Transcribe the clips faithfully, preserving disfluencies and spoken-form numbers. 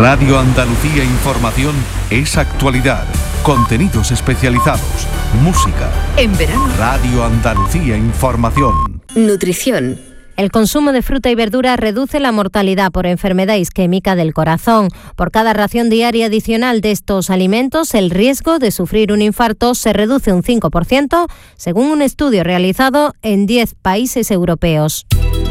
Radio Andalucía Información es actualidad, contenidos especializados, música. En verano. Radio Andalucía Información. Nutrición. El consumo de fruta y verdura reduce la mortalidad por enfermedad isquémica del corazón. Por cada ración diaria adicional de estos alimentos, el riesgo de sufrir un infarto se reduce un cinco por ciento, según un estudio realizado en diez países europeos.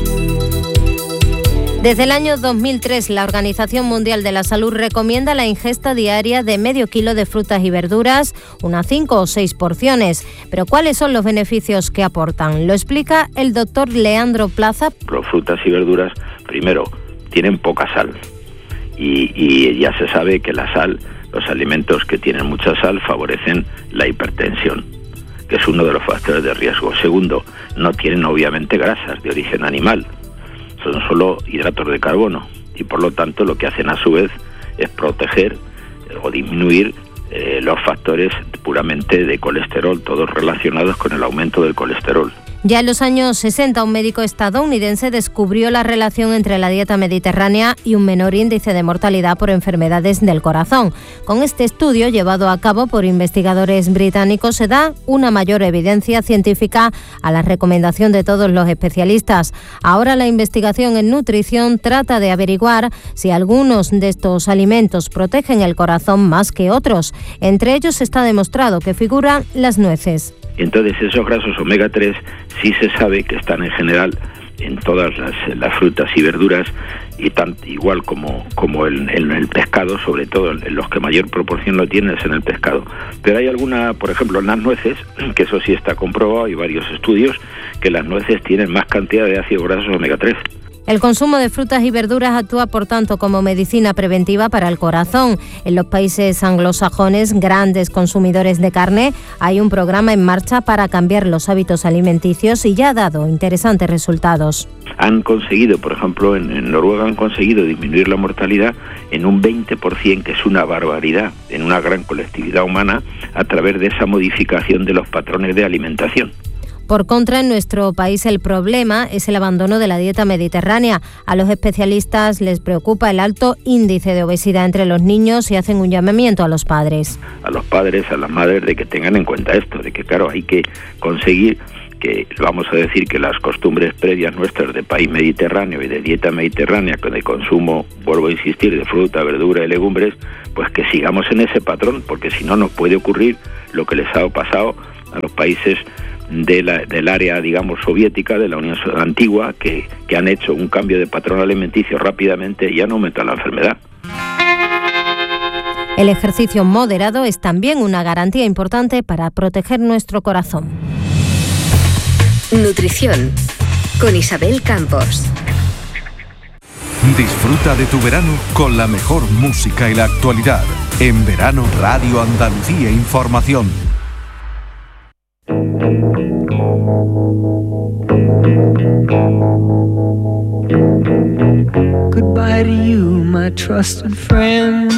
Desde el año dos mil tres, la Organización Mundial de la Salud recomienda la ingesta diaria de medio kilo de frutas y verduras, unas cinco o seis porciones. Pero ¿cuáles son los beneficios que aportan? Lo explica el doctor Leandro Plaza. Las frutas y verduras, primero, tienen poca sal. Y, y ya se sabe que la sal, los alimentos que tienen mucha sal, favorecen la hipertensión, que es uno de los factores de riesgo. Segundo, no tienen obviamente grasas de origen animal. Son solo hidratos de carbono y por lo tanto lo que hacen a su vez es proteger eh, o disminuir eh, los factores puramente de colesterol, todos relacionados con el aumento del colesterol. Ya en los años sesenta, un médico estadounidense descubrió la relación entre la dieta mediterránea y un menor índice de mortalidad por enfermedades del corazón. Con este estudio, llevado a cabo por investigadores británicos, se da una mayor evidencia científica a la recomendación de todos los especialistas. Ahora la investigación en nutrición trata de averiguar si algunos de estos alimentos protegen el corazón más que otros. Entre ellos está demostrado que figuran las nueces. Entonces esos grasos omega tres sí se sabe que están en general en todas las, las frutas y verduras, y tan, igual como, como en, en el pescado, sobre todo en los que mayor proporción lo tienen es en el pescado. Pero hay alguna, por ejemplo en las nueces, que eso sí está comprobado, hay varios estudios, que las nueces tienen más cantidad de ácidos grasos omega tres. El consumo de frutas y verduras actúa, por tanto, como medicina preventiva para el corazón. En los países anglosajones, grandes consumidores de carne, hay un programa en marcha para cambiar los hábitos alimenticios y ya ha dado interesantes resultados. Han conseguido, por ejemplo, en, en Noruega han conseguido disminuir la mortalidad en un veinte por ciento, que es una barbaridad, en una gran colectividad humana, a través de esa modificación de los patrones de alimentación. Por contra, en nuestro país el problema es el abandono de la dieta mediterránea. A los especialistas les preocupa el alto índice de obesidad entre los niños y hacen un llamamiento a los padres. A los padres, a las madres, de que tengan en cuenta esto, de que claro, hay que conseguir que, vamos a decir, que las costumbres previas nuestras de país mediterráneo y de dieta mediterránea, de consumo, vuelvo a insistir, de fruta, verdura y legumbres, pues que sigamos en ese patrón, porque si no nos puede ocurrir lo que les ha pasado a los países de la, del área, digamos, soviética, de la Unión Antigua, que, que han hecho un cambio de patrón alimenticio rápidamente y han aumentado la enfermedad. El ejercicio moderado es también una garantía importante para proteger nuestro corazón. Nutrición, con Isabel Campos. Disfruta de tu verano con la mejor música y la actualidad. En verano, Radio Andalucía Información. Goodbye to you, my trusted friend.